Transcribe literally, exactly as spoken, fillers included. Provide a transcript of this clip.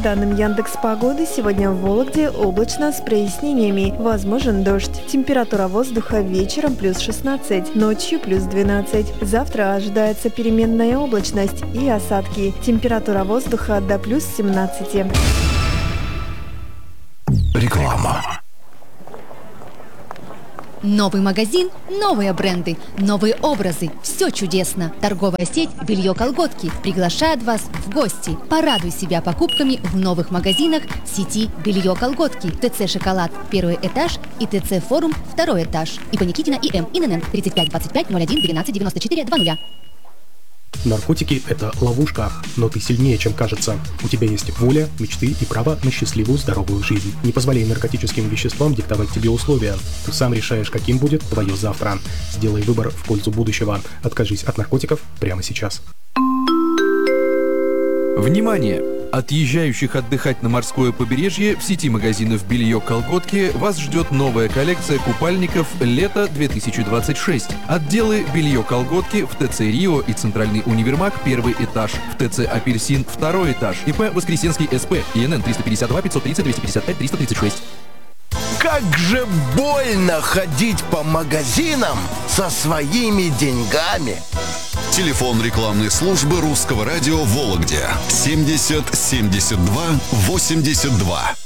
данным Яндекс.Погоды, сегодня в Вологде облачно с прояснениями. Возможен дождь. Температура воздуха вечером плюс шестнадцать, ночью плюс двенадцать. Завтра ожидается переменная облачность и осадки. Температура воздуха до плюс семнадцати. Реклама. Новый магазин, новые бренды, новые образы. Все чудесно. Торговая сеть «Белье-колготки» приглашает вас в гости. Порадуй себя покупками в новых магазинах сети «Белье-колготки». ТЦ «Шоколад» первый этаж и ТЦ «Форум» второй этаж. И по Никитина и М. ИНН тридцать пять двадцать пять ноль один двенадцать девяносто четыре двадцать. Наркотики – это ловушка, но ты сильнее, чем кажется. У тебя есть воля, мечты и право на счастливую, здоровую жизнь. Не позволяй наркотическим веществам диктовать тебе условия. Ты сам решаешь, каким будет твое завтра. Сделай выбор в пользу будущего. Откажись от наркотиков прямо сейчас. Внимание! Отъезжающих отдыхать на морское побережье в сети магазинов «Белье-колготки» вас ждет новая коллекция купальников «Лето две тысячи двадцать шесть». Отделы «Белье-колготки» в ТЦ «Рио» и Центральный универмаг первый этаж, в ТЦ «Апельсин» второй этаж, ИП «Воскресенский СП», ИНН триста пятьдесят два пятьсот тридцать двести пятьдесят пять триста тридцать шесть. Как же больно ходить по магазинам со своими деньгами. Телефон рекламной службы Русского радио в Вологде семьдесят семьдесят два восемьдесят два.